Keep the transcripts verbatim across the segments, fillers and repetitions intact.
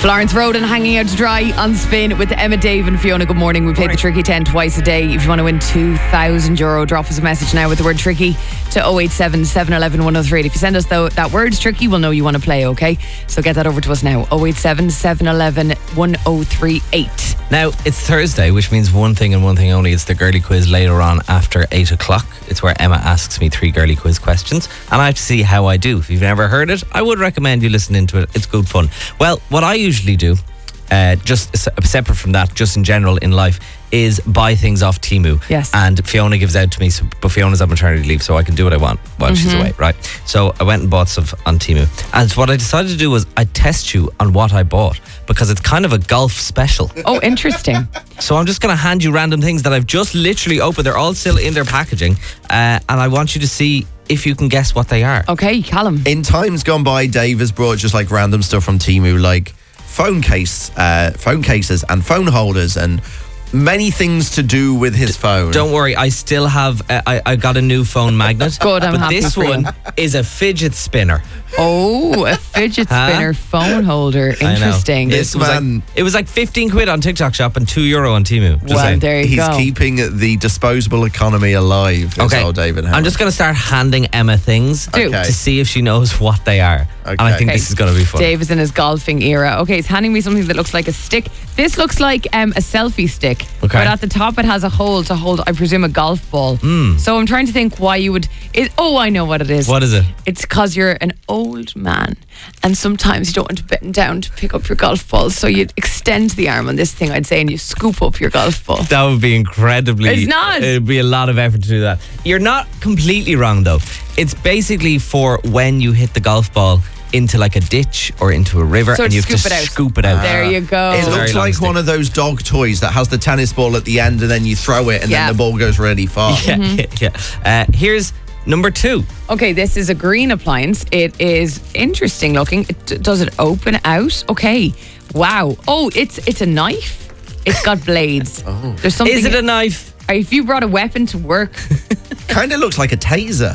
Florence Roden hanging out to dry on Spin with Emma, Dave and Fiona. Good morning. We play the Tricky ten twice a day. If you want to win two thousand euro, drop us a message now with the word Tricky to oh eight seven, seven one one, one oh three eight. If you send us the, that word Tricky, we'll know you want to play, okay? So get that over to us now. oh eight seven, seven one one, one oh three eight. Now, it's Thursday, which means one thing and one thing only. It's the girly quiz later on after eight o'clock. It's where Emma asks me three girly quiz questions, and I have to see how I do. If you've never heard it, I would recommend you listen into it. It's good fun. Well, what I usually do, uh, just separate from that, just in general in life, is buy things off Temu. Yes. And Fiona gives out to me, so, but Fiona's on maternity leave, so I can do what I want while mm-hmm. she's away, right? So I went and bought stuff on Temu. And what I decided to do was I'd test you on what I bought, because it's kind of a golf special. Oh, interesting. So I'm just going to hand you random things that I've just literally opened. They're all still in their packaging. Uh, and I want you to see if you can guess what they are. Okay, Callum. In times gone by, Dave has brought just like random stuff from Temu, like phone case, uh, phone cases and phone holders and many things to do with his phone. Don't worry, I still have, uh, I, I got a new phone magnet. Good, I'm but happy this for one you. is a fidget spinner. Oh, a fidget spinner phone holder. Interesting. This It was, man, like, it was like fifteen quid on TikTok Shop and two euro on Temu. Just Well, saying. there you he's go. keeping the disposable economy alive. is Okay, old David I'm just going to start handing Emma things Do. Okay. to see if she knows what they are. And I Okay. think Okay. this is going to be fun. Dave is in his golfing era. Okay, he's handing me something that looks like a stick. This looks like um, a selfie stick. Okay. But at the top it has a hole to hold, I presume, a golf ball. Mm. So I'm trying to think why you would... It, oh, I know what it is. What is it? It's because you're an old man and sometimes you don't want to bend down to pick up your golf ball. So you extend the arm on this thing, I'd say, and you scoop up your golf ball. That would be incredibly... It's not. It'd be a lot of effort to do that. You're not completely wrong, though. It's basically for when you hit the golf ball into like a ditch or into a river, So and you scoop have to it out. scoop it out. There you go. It It's a very looks long like stick. one of those dog toys that has the tennis ball at the end and then you throw it and Yeah. then the ball goes really far. Yeah, yeah, yeah. Uh, here's number two. Okay, this is a green appliance. It is interesting looking. It, does it open out? Okay. Wow. Oh, it's it's a knife. It's got blades. Oh. There's something. Is it a knife? If you brought a weapon to work, Kind of looks like a taser.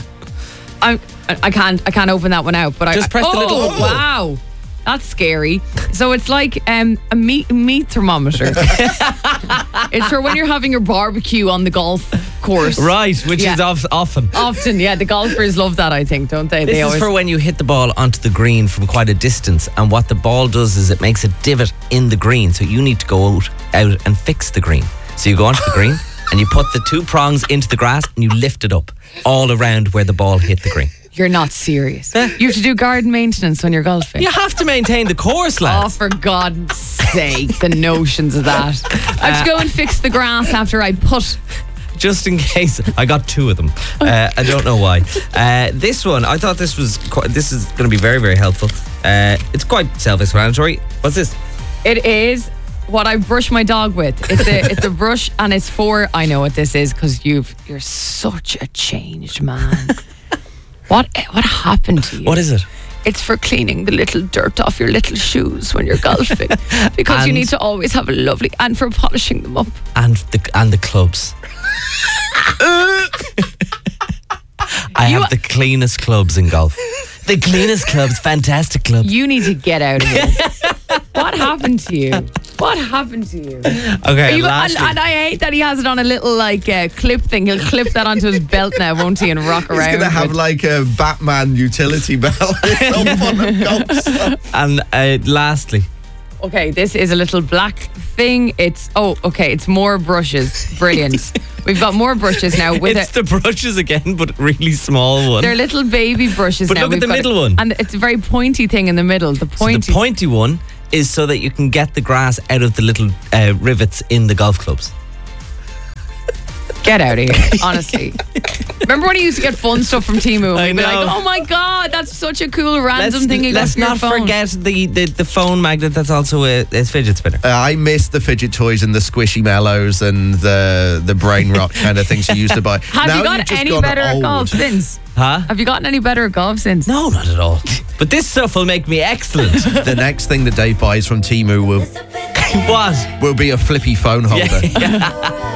I I can't I can't open that one out. But Just I, press the oh, little- Oh, wow. That's scary. So it's like um, a meat meat thermometer. It's for when you're having your barbecue on the golf course. Right, which Yeah. is of, often. Often, yeah. The golfers love that, I think, don't they? This they is always for when you hit the ball onto the green from quite a distance, and what the ball does is it makes a divot in the green, so you need to go out, out and fix the green. So you go onto the green and you put the two prongs into the grass and you lift it up all around where the ball hit the green. You're not serious. You have to do garden maintenance when you're golfing. You have to maintain the course, Oh, lads. for God's sake, the notions of that. I have to go and fix the grass after I put. Just in case. I got two of them. Uh, I don't know why. Uh, this one, I thought this was quite, this is going to be very, very helpful. Uh, it's quite self-explanatory. What's this? It is what I brush my dog with. It's a it's a brush, and it's for. I know what this is because you've you're such a changed man. What what happened to you? What is it? It's for cleaning the little dirt off your little shoes when you're golfing, because you And- need to always have a lovely, and for polishing them up. And the and the clubs. I You- have the cleanest clubs in golf. The cleanest clubs, fantastic clubs. You need to get out of here. What happened to you? What happened to you? Okay, Are you- and, lastly, and I hate that he has it on a little like uh, clip thing. He'll clip that onto his belt now, won't he, and rock He's around. going to have with- like a Batman utility belt. It's all fun and golf stuff. and uh, lastly, Okay, this is a little black thing. It's oh, okay. It's more brushes. Brilliant. We've got more brushes now. With it's it. the brushes again, but really small one. They're little baby brushes But now. look at We've the got middle it- one. and it's a very pointy thing in the middle. The So pointy. the pointy one is so that you can get the grass out of the little uh, rivets in the golf clubs. Get out of here, honestly. Remember when he used to get fun stuff from Temu? And I we'd be know. like, oh my God, that's such a cool random thing you got let's from your not phone. forget the, the, the phone magnet that's also a, a fidget spinner. Uh, I miss the fidget toys and the squishy mellows and the the brain rock kind of things you used to buy. Have Now you got you've just any gone better at old. golf since? Huh? Have you gotten any better at golf since? No, not at all. But this stuff will make me excellent. The next thing that Dave buys from Temu will What? will be a flippy phone holder. Yeah.